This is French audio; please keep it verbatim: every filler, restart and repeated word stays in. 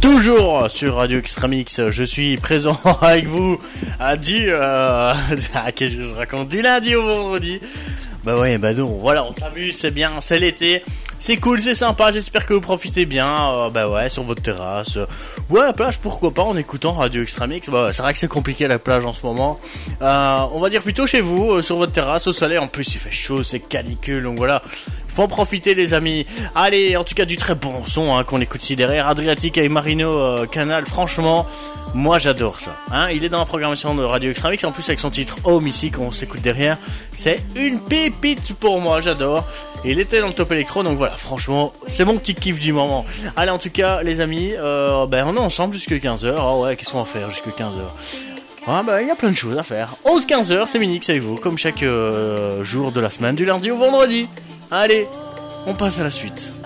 toujours sur Radio Extramix. Je suis présent avec vous à du... Euh... Qu'est-ce que je raconte? Du lundi au vendredi. Bah ouais, bah non, voilà, on s'amuse, c'est bien, c'est l'été. C'est cool, c'est sympa, j'espère que vous profitez bien, euh, bah ouais, sur votre terrasse. Ouais, à la plage, pourquoi pas, en écoutant Radio Extramix. Bah ouais, c'est vrai que c'est compliqué à la plage en ce moment. Euh, on va dire plutôt chez vous, euh, sur votre terrasse, au soleil. En plus, il fait chaud, c'est canicule, donc voilà. Faut en profiter, les amis. Allez, en tout cas, du très bon son hein, qu'on écoute ici derrière. Adriatique avec Marino euh, Canal, franchement, moi j'adore ça. Hein, il est dans la programmation de Radio Extramix, en plus avec son titre Home ici, qu'on s'écoute derrière. C'est une pépite pour moi, j'adore. Et il était dans le top électro, donc voilà, franchement, c'est mon petit kiff du moment. Allez, en tout cas, les amis, euh, ben on est ensemble jusqu'à quinze heures. Ah ouais, qu'est-ce qu'on va faire jusqu'à quinze heures? Ah bah, il y a plein de choses à faire. onze quinze heures, c'est Minix avec vous, comme chaque euh, jour de la semaine, du lundi au vendredi. Allez, on passe à la suite.